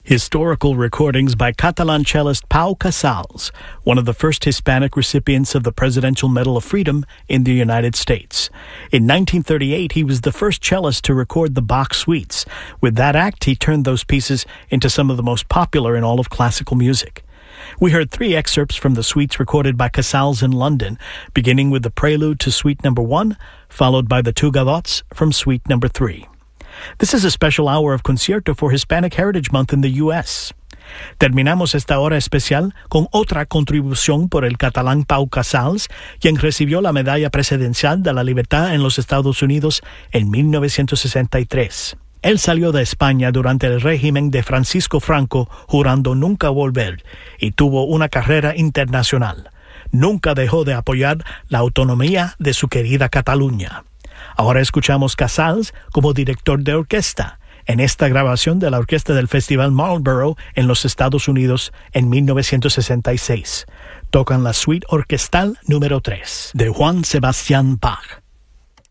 Historical recordings by Catalan cellist Pau Casals, one of the first Hispanic recipients of the Presidential Medal of Freedom in the United States. In 1938, he was the first cellist to record the Bach suites. With that act, he turned those pieces into some of the most popular in all of classical music. We heard 3 excerpts from the suites recorded by Casals in London, beginning with the prelude to Suite Number 1, followed by the 2 gavottes from Suite Number 3. This is a special hour of concierto for Hispanic Heritage Month in the U.S. Terminamos esta hora especial con otra contribución por el catalán Pau Casals, quien recibió la Medalla Presidencial de la Libertad en los Estados Unidos en 1963. Él salió de España durante el régimen de Francisco Franco, jurando nunca volver, y tuvo una carrera internacional. Nunca dejó de apoyar la autonomía de su querida Cataluña. Ahora escuchamos Casals como director de orquesta en esta grabación de la orquesta del Festival Marlboro en los Estados Unidos en 1966. Tocan la suite orquestal número 3 de Juan Sebastián Bach.